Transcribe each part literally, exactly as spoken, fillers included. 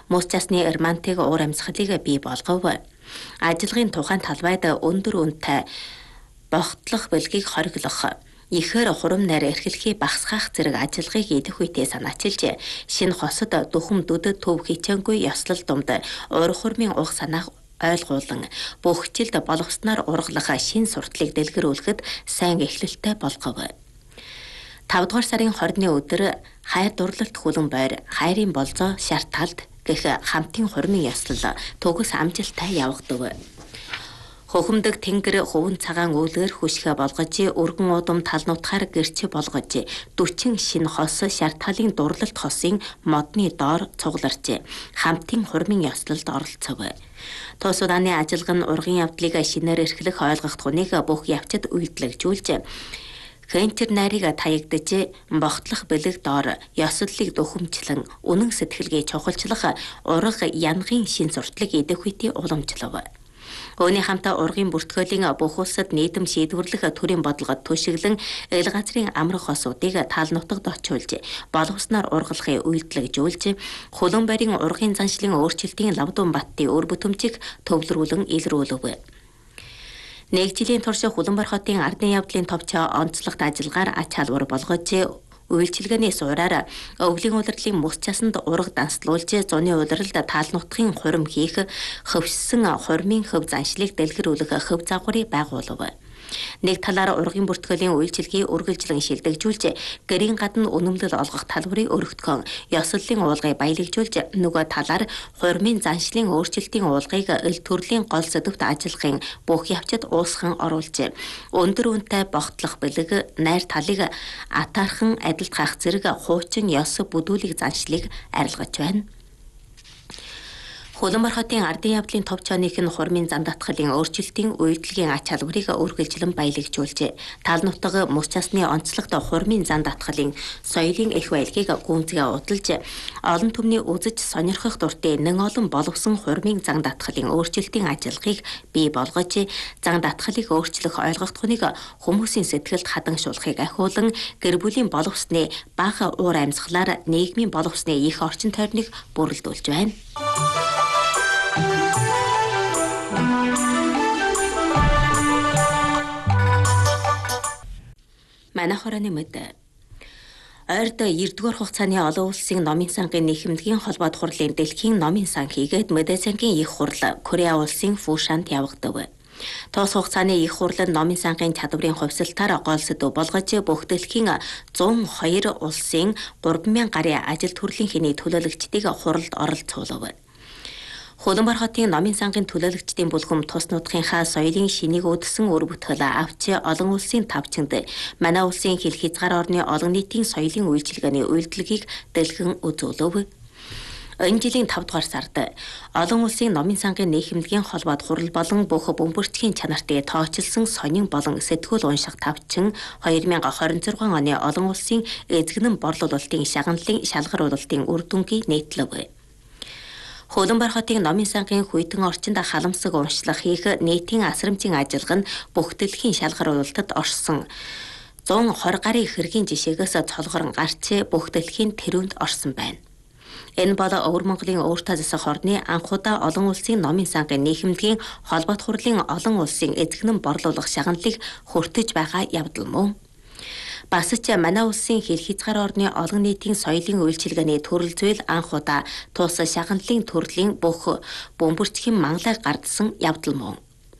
мөс засны романтик уур амьсгалыг бий болгов. Ажиллагын тухайн талбайд өндөр үнэтэй богтлох бэлгийг хориглох, ихээр хурам найр эрхлэхий багсгаах зэрэг ажиллагыг идэх үедээ санаачилж, шинэ хосод дүхэмдүүд төв хичээнгүй ёслол думд уур хурмын уг санаах ойлгуулан бөхчилд боловсноор ургалах шинэ сурталыг дэлгэрүүлэхэд сайн эхлэлтэй болгов. тавдугаар сарын хордны өдөр хайр дурлалт хүлэн бойр хайрын болзоо шарталд гэх хамтын хурмын ёслол төгс амжилттай явагдав. Хөхөмдөг тэнгэр хуван цагаан үйлээр хүшгэ болгож өргөн удам тал нутгаар гэрч болгож дөрвөн шинэ хос шартгалын дурлалт хосын модны доор цугларч хамтын хурмын ёслолд оролцов. Тус удааны ажиллага нь ургын явдлыг шинээр эрхлэх ойлгох туныг бүх явцад үйлдэлжүүлж Хэнтер нарыг таягдж богтлох бэлэг доор ёслолыг дөхөмчлэн үнэн сэтгэлгээ чухалчлах урга янгийн шин сурталыг идэх үеийн уламжлав. Өөний хамтаа ургын бүртгөөлийн бүх улсад нийтэм шийдвэрлэх төрийн бодлогод түшиглэн эл газрын амрах хосуудыг тал нутагт очиулж боловсноор ургалахыг үйлдэлжүүлж хулан барийн ургын заншлын өөрчлөлтийн лавдун баттын өр бүтэмжийг төвлөрүүлэн илрүүлв. Нэг жилийн турш Хуланбар хотын ардын явдлын товчоо онцлогт ажиллагаар ач халбар болгож үйлчилгээний суураар өвлийн улирлын мөс часанд ураг данслуулж зуны улиралд тал нутгийн хурим хийх хөвссөн хурмын хөв заншлыг дэлгэрүүлэх хөв загварыг байгуулав. Нэг талаар ургын бүртгөөлийн үйлчилгээ үргэлжлэн шилдэгжүүлж гэрийн гадна үнэмлэл олгох талбарыг өргөтгөн ёслолын уулгыг баялагжуулж нөгөө талаар хурмын заншлын өөрчлөлтийн уулгыг эл төрлийн гол сэдвт ажиллахын бүх явцад уусхан оруулж өндөр үнэтэй богтлох бэлэг найр талыг атаархан адилт хаах зэрэг хуучин ёс бүдүүлэг заншлыг арилгаж байна. Хуланбар хотын ардын явдлын товчооных нь хурмын зан татгалын өөрчлөлтийн үйлдэлгийн ач халбарыг үргэлжлэн баялагжуулж тал нутаг мөс часны онцлогт хурмын зан татгалын соёлын их байлгийг гүнзгий удалж олон түмний үзэж сонирхох дуртай нэн олон боловсон хурмын зан татгалын өөрчлөлтийн ажиллагааг бий болгож зан татгалыг өөрчлөх ойлгох туныг хүмүүсийн сэтгэлд хадагшуулахыг ахиулан гэр бүлийн боловсны бага уур амьсгалаар нийгмийн боловсны их орчин тойрныг бүрэлдүүлж байна. Манай хорооны мэд ойрд ердүгээр хугацааны олон улсын номын сангийн нийгэмдгийн холбоод хурлын дэлхийн номын сан хийгээд Мэдээ сангийн их хурл Кореа улсын Фушанд явагдав. Тоос хугацааны их хурл нь номын сангийн чадварын хувьсалтаар гол сэдв болгож бүх дэлхийн зун хоёр улсын гурван мянган гарын ажил төрлийн төлөөлөгчдийг хуралд оролцуулав. Хуланбар хотын номын сангийн төлөөлөгчдийн бүлхэм тус нутгийнхаа соёлын шинийг өдсөн өр бүтгэл авч олон улсын тавчинд манай улсын хэл хязгаар орны олон нийтийн соёлын үйлчилгээний үйлдэлгийг дэлгэн үзүүлв. Энэ жилийн тавдугаар сард олон улсын номын сангийн нийгэмдгийн холбоод хурал болон бүх бөмбөрчгийн чанартай тоочилсон сонин болон сэтгүүл унших тавчин две тысячи двадцать шесть оны олон улсын эзэгнэн борлуулалтын шагналын шалгаруулалтын үр дүнгийг нийтлэв. Хуланбар хотын номын сангийн хүйтэн орчинд халамсаг уншлах хийх нийтийн асрамжийн ажиллагаа нь бүх дэлхийн шалгаруулалтад орсон one hundred гарын хэргийн жишээгээс цолгорон гарч бүх дэлхийн тэрүүнд орсон байна. Энэ бол Өвөр Монголын өөртөө засах орны анхудаа олон улсын номын сангийн нийгэмдгийн холбоод хурлын олон улсын эзэгнэн борлуулах шагналыг хүртэж байгаа явдал мөн. Бас ч манай улсын хэл хязгаар орны олон нийтийн соёлын үйлчилгээний төрөл зүйл анхудаа тус шагналын төрлийн бүх бөмбөрчгийн манлайг гардсан явдал мөн.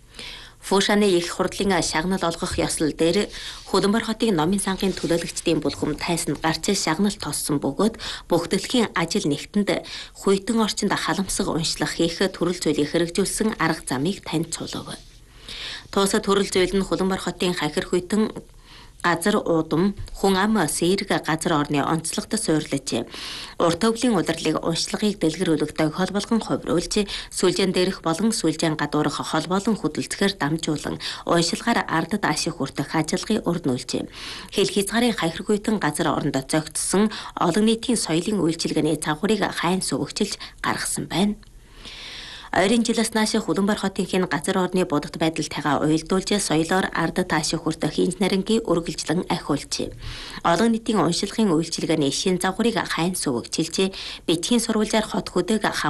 Фушаны их хурлын шагнал олгох ёслол дээр Хуланбар хотын номын сангийн төлөөлөгчдийн бүлхэм тайсанд гарч шагнал тоссон бөгөөд бүх дэлхийн ажил нэгтэнд хүйтэн орчинд халамсаг уншлах хийх төрөл зүйлийг хэрэгжүүлсэн арга замыг танилцуулав. Туус төрөл зүйл нь Хуланбар хотын хахир хүйтэн газар уудам хүн ам сэрэг газар орны онцлогт суйрлаж урт өвлийн удирлыг уншлагыг дэлгэрүүлэх тохиол болгон хувируулж сүлжээн дээрх болон сүлжээн гадуурх хол болон хөдөлцөөр дамжуулан уншилгаар ардад ашиг хүртэх ажиллагыг өрнүүлж хэл хязгаарын хахиргуйтан газар оронд зогтсон олон нийтийн соёлын үйлчилгээний цагварыг хайн сүвгчилж гаргасан байна. Ойрын жилээс нааш Хуланбар хотынхын газар орны будагт байдалтайгаа уялдуулж соёлоор ардад ашиг хүртэх инженерингийн үргэлжлэн ахиулж олон нийтийн уншилгын үйлчилгээний шин загварыг хайн сүвгчилж бичгийн сурвалжаар хот хөдөг